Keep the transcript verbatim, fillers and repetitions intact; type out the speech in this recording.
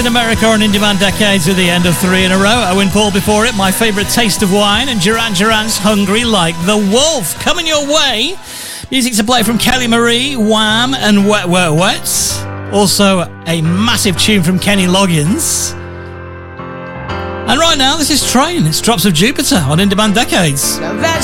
In America on In Demand Decades at the end of three in a row. Owen Paul before it, My Favourite Taste of Wine, and Duran Duran's Hungry Like the Wolf. Coming your way, music to play from Kelly Marie, Wham and Wet Wet Wet. Also a massive tune from Kenny Loggins. And right now, this is Train. It's Drops of Jupiter on In Demand Decades.